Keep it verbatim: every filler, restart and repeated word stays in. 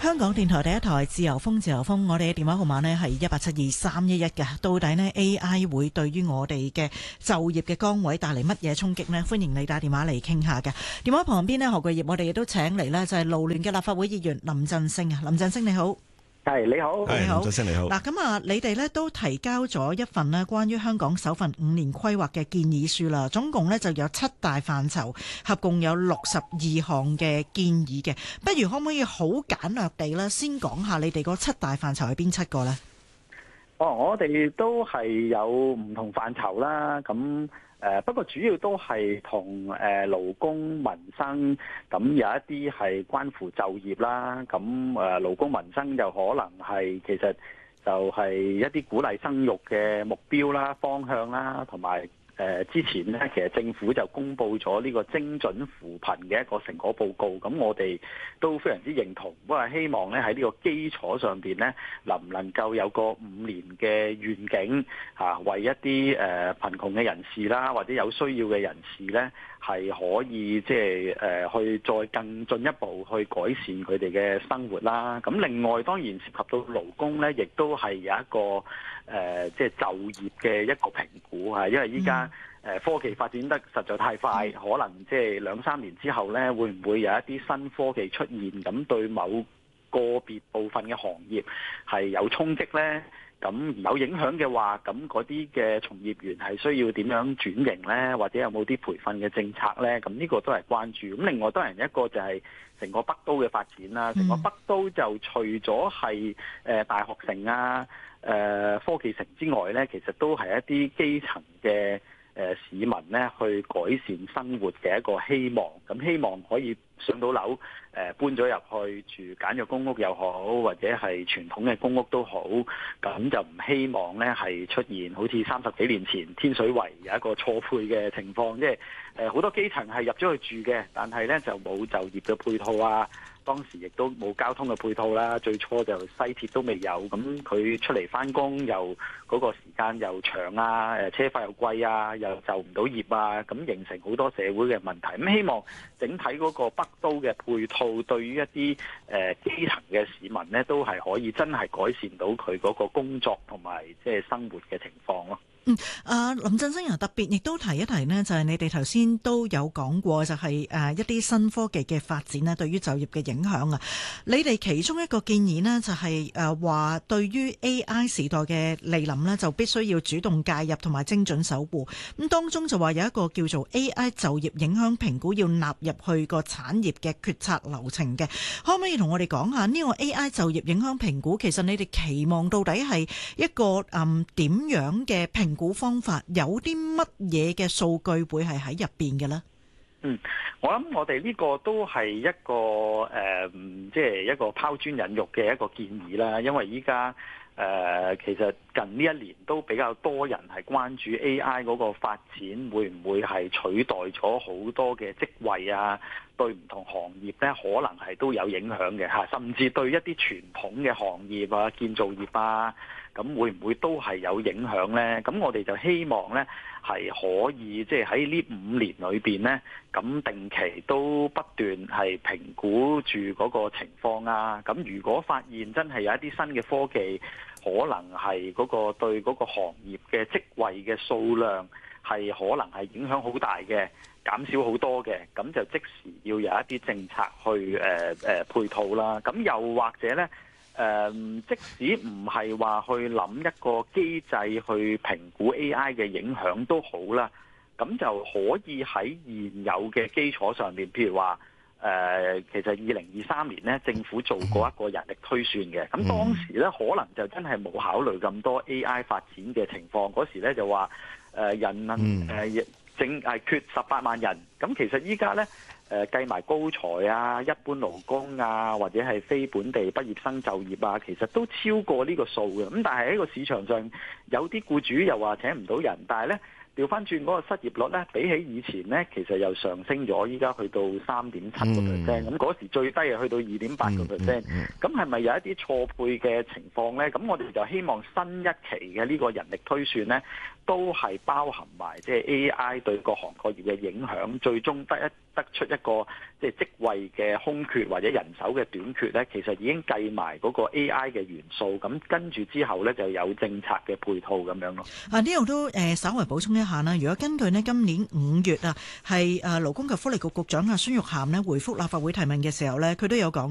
香港電台第一台自由風，自由風，我哋嘅電話號碼呢係一八七二三一一嘅。到底呢 A I 會對於我哋嘅就業嘅崗位帶嚟乜嘢衝擊呢？歡迎你打電話嚟傾下嘅。電話旁邊呢，何巨業，我哋亦都請嚟呢就係勞聯嘅立法會議員林振昇啊。林振昇你好。 係你好， 你好， 林振昇你好。 嗱，咁啊，你哋咧都提交咗一份咧關於香港首份五年規劃嘅建議書啦，總共咧就有七大範疇，合共有六十二項嘅建議嘅。不如可唔可以好簡略地咧，先講下你哋嗰七大範疇係邊七個呢？ 哦，我哋都係有唔同範疇啦，咁。誒不過主要都係同誒勞工民生，咁有一啲係關乎就業啦，咁誒勞工民生就可能係其實就係一啲鼓勵生育嘅目標啦、方向啦，同埋誒之前咧其實政府就公布咗呢個精準扶貧嘅一個成果報告，咁我哋都非常之認同，不過希望咧喺呢個基礎上邊咧，能唔能夠有個五年嘅願景嚇，為一啲誒貧窮嘅人士啦，或者有需要嘅人士咧，係可以即係誒去再更進一步去改善佢哋嘅生活啦。咁另外當然涉及到勞工咧，亦都係有一個誒即係就業嘅一個評估嚇，因為依家誒科技發展得實在太快，可能即係兩三年之後咧，會唔會有一啲新科技出現，咁對某個別部分嘅行業係有衝擊咧？咁有影響嘅話，咁嗰啲嘅從業員係需要點樣轉型咧？或者有冇啲培訓嘅政策咧？咁呢個都係關注。咁另外當然一個就係成個北都嘅發展啦。成個北都就除咗係誒大學城啊、誒科技城之外咧，其實都係一啲基層嘅誒市民咧去改善生活嘅一個希望。咁希望可以上到樓，誒搬咗入去住簡約公屋又好，或者係傳統嘅公屋都好，咁就唔希望咧係出現好似三十幾年前天水圍有一個錯配嘅情況，即係誒好多基層係入咗去住嘅，但係咧就冇就業嘅配套啊。當時亦都冇交通嘅配套啦，最初就西鐵都未有，咁佢出嚟返工又嗰個時間又長啊，誒車費又貴啊，又就唔到業啊，咁形成好多社會嘅問題。咁希望整體嗰個北都嘅配套對於一啲誒基層嘅市民咧，都係可以真係改善到佢嗰個工作同埋即係生活嘅情況咯。 嗯，啊林振昇啊，特別亦都提一提呢，就係、是、你哋頭先都有講過，就係、是、誒一啲新科技嘅發展呢，對於就業嘅影響啊。你哋其中一個建議呢，就係誒話對於 A I 時代嘅來臨呢，就必須要主動介入同埋精準守護。咁當中就話有一個叫做 A I 就業影響評估要納入去個產業嘅決策流程嘅，可唔可以同我哋講下呢個 A I 就業影響評估？其實你哋期望到底係一個誒點樣嘅評估方法，有啲乜嘢嘅數據會係喺入邊嘅咧？ 嗯，我諗我哋呢個都係一個誒，即係一個拋磚引玉嘅一個建議啦。因為依家誒，其實近呢一年都比較多人係關注 A I 嗰個發展會唔會係取代咗好多嘅職位啊？對唔同行業咧，可能係都有影響嘅嚇，甚至對一啲傳統嘅行業啊、建造業啊，咁會唔會都係有影響呢？咁我哋就希望呢係可以即係喺呢五年裏邊呢，咁定期都不斷係評估住嗰個情況啊。咁如果發現真係有一啲新嘅科技，可能係嗰個對嗰個行業嘅職位嘅數量係可能係影響好大嘅，減少好多嘅，咁就即時要有一啲政策去誒誒、呃、配套啦。咁又或者呢，誒、呃，即使唔係話去諗一個機制去評估 A I 嘅影響都好啦，咁就可以喺現有嘅基礎上面，譬如話誒、呃，其實二零二三年呢，政府做過一個人力推算嘅，咁當時呢，可能就真係冇考慮咁多 A I 發展嘅情況，嗰時呢就話誒、呃、人誒。呃淨係缺十八萬人，咁其實依家咧誒計埋高才啊、一般勞工啊，或者係非本地畢業生就業啊，其實都超過呢個數嘅。咁但係喺個市場上，有啲僱主又話請唔到人，但係咧調翻轉嗰個失業率咧，比起以前咧，其實又上升咗，依家去到三點七個 percent。咁嗰時最低係去到二點八個 percent。咁係咪有一啲錯配嘅情況咧？咁我哋就希望新一期嘅呢個人力推算咧，都係包含埋即係 A I 對各行各業嘅影響，最終得一得出一個即係職位嘅空缺或者人手嘅短缺咧，其實已經計埋嗰個 A I 嘅元素，咁跟住之後咧就有政策嘅配套咁樣咯。 啊，呢度都誒稍為補充一下啦。如果根據呢今年五月啊，係誒勞工及福利局局長啊孫玉菡呢回覆立法會提問嘅時候咧，佢都有講。